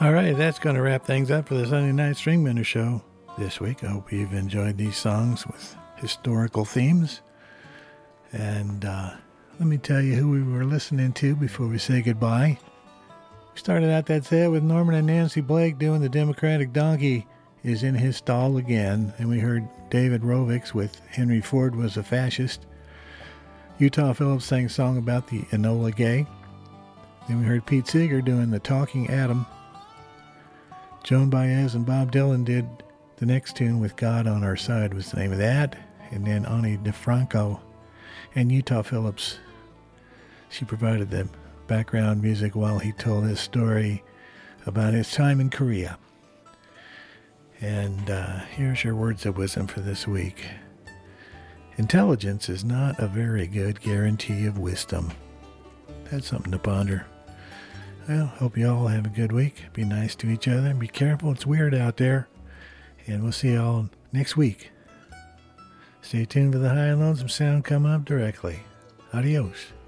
All right, that's going to wrap things up for the Sunday Night Stringbearer Show this week. I hope you've enjoyed these songs with historical themes. And let me tell you who we were listening to before we say goodbye. We started out that set with Norman and Nancy Blake doing The Democratic Donkey is in His Stall Again. And we heard David Rovics with Henry Ford Was a Fascist. Utah Phillips sang a song about the Enola Gay. Then we heard Pete Seeger doing The Talking Atom. Joan Baez and Bob Dylan did the next tune with God on Our Side was the name of that. And then Ani DeFranco and Utah Phillips, she provided the background music while he told his story about his time in Korea. And here's your words of wisdom for this week. Intelligence is not a very good guarantee of wisdom. That's something to ponder. Well, hope you all have a good week. Be nice to each other. Be careful. It's weird out there. And we'll see you all next week. Stay tuned for the high and lonesome sound coming up directly. Adios.